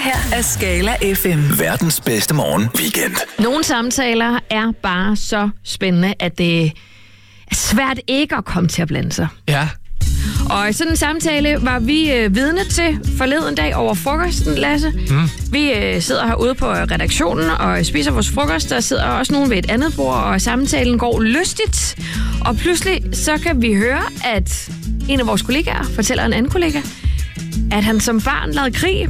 her er Skala FM. Verdens bedste morgen weekend. Nogle samtaler er bare så spændende, at det er svært ikke at komme til at blande sig. Ja. Og sådan en samtale var vi vidne til forleden dag over frokosten, Lasse. Vi sidder herude på redaktionen og spiser vores frokost. Der sidder også nogen ved et andet bord, og samtalen går lystigt. Og pludselig så kan vi høre, at en af vores kollegaer fortæller en anden kollega, at han som barn lavede krig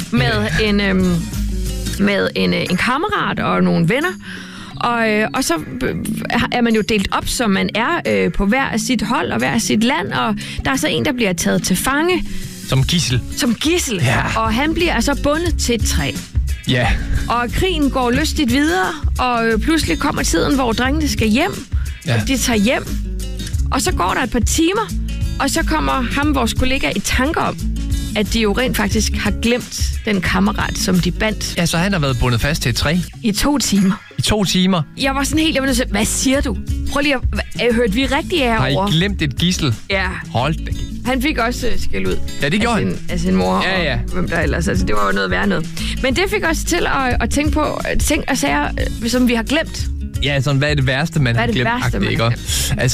med en kammerat og nogle venner. Og så er man jo delt op, som man er på hver af sit hold og hver af sit land, og der er så en, der bliver taget til fange. Som gidsel, ja. Og han bliver altså bundet til et træ. Ja. Og krigen går lystigt videre, og pludselig kommer tiden, hvor drengene skal hjem. Ja. De tager hjem, og så går der et par timer, og så kommer ham, vores kollega, i tanke om, at de jo rent faktisk har glemt den kammerat, som de bandt. Ja, så han har været bundet fast til et træ. I 2 timer. I 2 timer. Jeg var sådan helt, jeg var nødt til, hvad siger du? Prøv lige at hørte vi rigtigt af herovre? Har I glemt et gidsel? Ja. Hold da. Han fik også skæld ud. Ja, det gjorde han. Af sin mor Ja. og hvem der ellers. Altså, det var jo noget værre noget. Men det fik os til at tænke på ting og sager, som vi har glemt. Ja, sådan, hvad er det værste, man har glemt? Altså,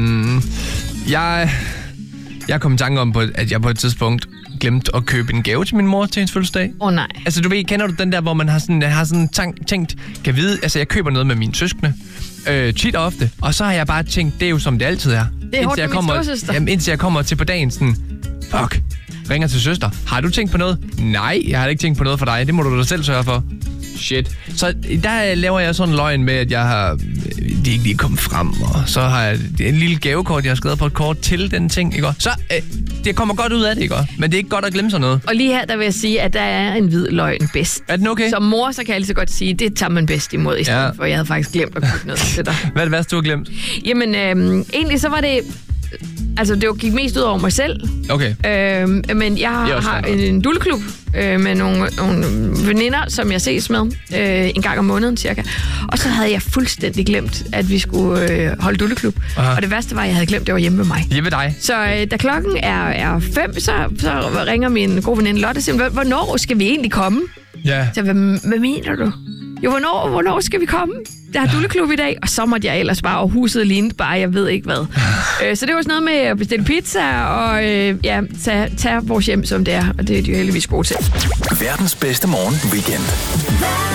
jeg kom i tanke om, at jeg på et tidspunkt glemt at købe en gave til min mor til hendes fødselsdag. Nej. Altså, du ved, kender du den der, hvor man har sådan tænkt, kan vide, altså jeg køber noget med mine søskende, tit og ofte, og så har jeg bare tænkt, det er jo som det altid er. Det er hårdt med min storesøster. Indtil jeg kommer til på dagen sådan, fuck, ringer til søster. Har du tænkt på noget? Nej, jeg har ikke tænkt på noget for dig. Det må du da selv sørge for. Shit. Så der laver jeg sådan en løgn med, at jeg har... Det er ikke lige kommet frem, og så har jeg en lille gavekort, jeg har skrevet på et kort til den ting, ikke? Så det kommer godt ud af det, ikke? Men det er ikke godt at glemme sådan noget. Og lige her, der vil jeg sige, at der er en hvid løgn bedst. Er den okay? Som mor, så kan jeg lige så godt sige, det tager man bedst imod i stedet for. Jeg havde faktisk glemt at købe noget til dig. Hvad er det værste, du har glemt? Jamen, egentlig så var det... Altså, det gik mest ud over mig selv. Okay. Men jeg har en dulleklub med nogle veninder, som jeg ses med en gang om måneden cirka. Og så havde jeg fuldstændig glemt, at vi skulle holde dulleklub. Aha. Og det værste var, at jeg havde glemt, at det var hjemme ved mig. Hjemme ved dig? Så da klokken er 5, så ringer min gode veninde Lotte og siger, hvornår skal vi egentlig komme? Ja. Så hvad mener du? Jo, hvornår skal vi komme? Der er dulleklub i dag, og så måtte jeg ellers bare, og huset lignede bare, jeg ved ikke hvad. Så det var sådan noget med at bestille pizza, og tage vores hjem, som det er, og det er de jo heldigvis gode til. Verdens bedste morgen weekend.